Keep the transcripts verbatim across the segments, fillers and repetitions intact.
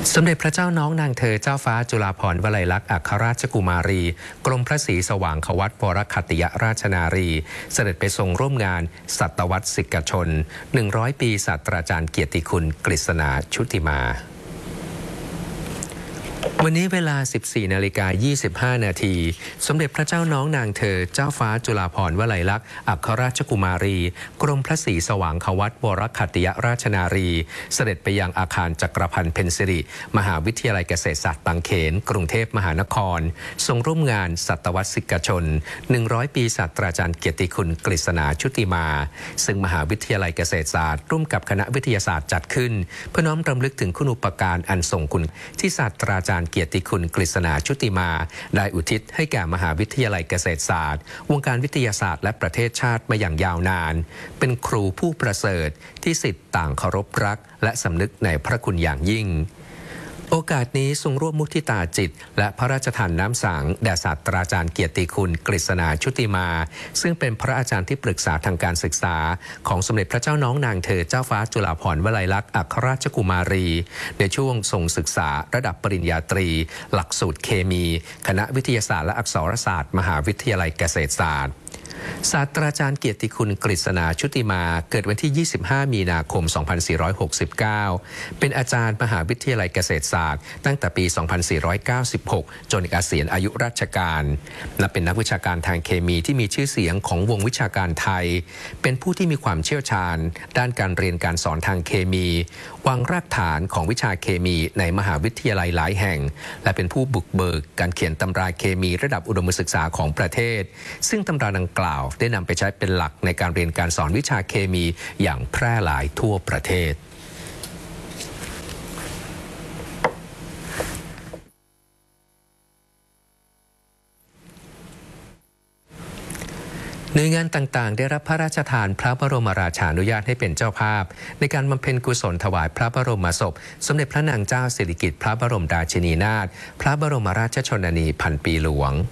สมเด็จพระเจ้าน้องนางเธอเจ้าฟ้าจุฬาภรณ์วลัยลักษณ์อัครราชกุมารีกรมพระศรีสว่างควัตวรคัตติยราชนารีเสด็จไปทรงร่วมงานศตวรรษศิกชนหนึ่งร้อยปีศาสตราจารย์เกียรติคุณกฤษณาชุติมาวันนี้เวลา สิบสี่นาฬิกายี่สิบห้านาทีสมเด็จพระเจ้าน้องนางเธอเจ้าฟ้าจุฬาภรณ์วลัยลักษณ์อัครราชกุมารีกรมพระศรีสว่างควัตวรคัตติยราชนารีเสด็จไปยังอาคารจักรพันธ์เพ็ญสิริมหาวิทยาลัยเกษตรศาสตร์บางเขนกรุงเทพมหานครทรงร่วมงานศตวรรษศิกชนหนึ่งร้อยปีศาสตราจารย์เกียรติคุณกฤษณาชุติมาซึ่งมหาวิทยาลัยเกษตรศาสตร์ร่วมกับคณะวิทยาศาสตร์จัดขึ้นเพื่อน้อมรำลึกถึงคุณูปการอันทรงคุณที่ศาสตราจารย์เกียรติคุณกฤษณาชุติมาได้อุทิศให้แก่มหาวิทยาลัยเกษตรศาสตร์วงการวิทยาศาสตร์และประเทศชาติมาอย่างยาวนานเป็นครูผู้ประเสริฐที่ศิษย์ต่างเคารพรักและสำนึกในพระคุณอย่างยิ่งโอกาสนี้ทรงร่วมมุทิตาจิตและพระราชทานน้ำสังแด่ศาสตราจารย์เกียรติคุณกฤษณาชุติมาซึ่งเป็นพระอาจารย์ที่ปรึกษาทางการศึกษาของสมเด็จพระเจ้าน้องนางเธอเจ้าฟ้าจุฬาภรณ์วลัยลักษณ์อัครราชกุมารีในช่วงทรงศึกษาระดับปริญญาตรีหลักสูตรเคมีคณะวิทยาศาสตร์และอักษรศาสตร์มหาวิทยาลัยเกษตรศาสตร์ศาสตราจารย์เกียรติคุณกฤษณาชุติมาเกิดวันที่ยี่สิบห้ามีนาคมสองพันสี่ร้อยหกสิบเก้าเป็นอาจารย์มหาวิทยาลัยเกษตรศาสตร์ตั้งแต่ปีสองพันสี่ร้อยเก้าสิบหกจนเกษียณอายุราชการและเป็นนักวิชาการทางเคมีที่มีชื่อเสียงของวงวิชาการไทยเป็นผู้ที่มีความเชี่ยวชาญด้านการเรียนการสอนทางเคมีวางรากฐานของวิชาเคมีในมหาวิทยาลัยหลายแห่งและเป็นผู้บุกเบิกการเขียนตำราเคมีระดับอุดมศึกษาของประเทศซึ่งตำราดังกล่าวได้นำไปใช้เป็นหลักในการเรียนการสอนวิชาเคมีอย่างแพร่หลายทั่วประเทศหน่วยงานต่างๆได้รับพระราชทานพระบรมราชานุญาตให้เป็นเจ้าภาพในการบำเพ็ญกุศลถวายพระบรมศพสมเด็จพระนางเจ้าสิริกิติ์พระบรมราชินีนาถพระบรมราชชนนีพันปีหลวง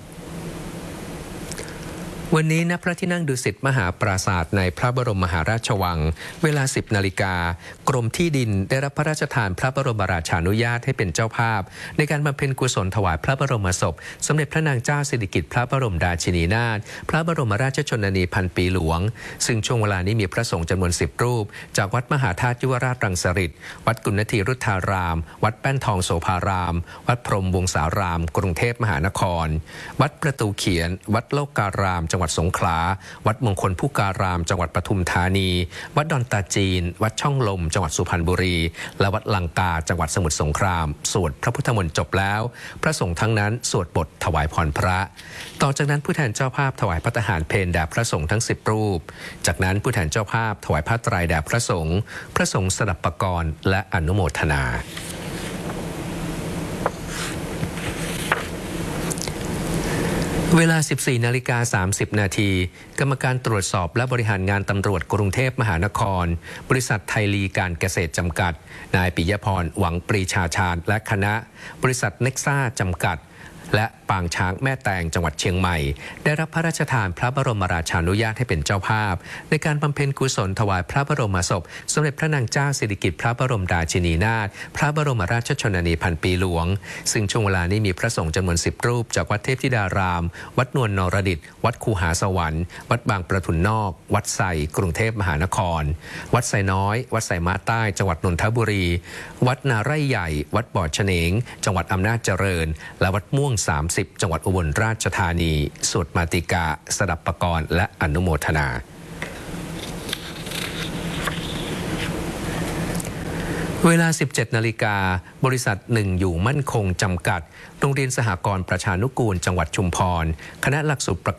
วันนี้ณพระที่นั่งดุสิตมหาปราสาทในพระบรมมหาราชวังเวลา สิบนาฬิกากรมที่ดินได้รับพระราชทานพระบรมราชานุญาตให้เป็นเจ้าภาพในการบำเพ็ญกุศลถวายพระบรมศพสมเด็จพระนางเจ้าสิริกิติ์พระบรมราชินีนาถพระบรมราชชนนีพันปีหลวงซึ่งช่วงเวลานี้มีพระสงฆ์จำนวนสิบรูปจากวัดมหาธาตุยุวราชรังสฤษฎ์วัดกุณฑีรุทธารามวัดแป้นทองโสภารามวัดพรหมวงศารามกรุงเทพมหานครวัดประตูเขียนวัดโลกการามจังหวัดสงขลาวัดมงคลพุการามจังหวัดปทุมธานีวัดดอนตาจีนวัดช่องลมจังหวัดสุพรรณบุรีและวัดลังกาจังหวัดสมุทรสงครามสวดพระพุทธมนต์จบแล้วพระสงฆ์ทั้งนั้นสวดบทถวายพรพระต่อจากนั้นผู้แทนเจ้าภาพถวายพระทหารเพลแด่พระสงฆ์ทั้งสิบรูปจากนั้นผู้แทนเจ้าภาพถวายผ้าไตรแด่พระสงฆ์พระสงฆ์สดับปกรณ์และอนุโมทนาเวลา สิบสี่นาฬิกาสามสิบนาทีกรรมการตรวจสอบและบริหารงานตำรวจกรุงเทพมหานครบริษัทไทยลีการเกษตรจำกัดนายปิยพรหวังปรีชาชาญและคณะบริษัทเน็กซ่าจำกัดและปางช้างแม่แตงจังหวัดเชียงใหม่ได้รับพระราชทานพระบรมราชานุญาตให้เป็นเจ้าภาพในการบำเพ็ญกุศลถวายพระบรมศพสมเด็จพระนางเจ้าสิริกิติ์พระบรมราชินีนาถพระบรมราชชนนีพันปีหลวงซึ่งช่วงเวลานี้มีพระสงฆ์จำนวนสิบรูปจากวัดเทพธิดารามวัดนวลนรดิตวัดคูหาสวรรค์วัดบางประทุนนอกวัดไซกรุงเทพมหานครวัดไซน้อยวัดไซม้าใต้จังหวัดนนทบุรีวัดนาไร่ใหญ่วัดบ่อเฉนงจังหวัดอำนาจเจริญและวัดม่วงสามสิบจังหวัดอุบลราชธานีสวดมาติกาสดับปกรณ์และอนุโมทนาเวลา สิบเจ็ดนาฬิกาบริษัทหนึ่งอยู่มั่นคงจำกัดโรงเรียนสหกรณ์ประชานุกูลจังหวัดชุมพรคณะหลักสูตรประ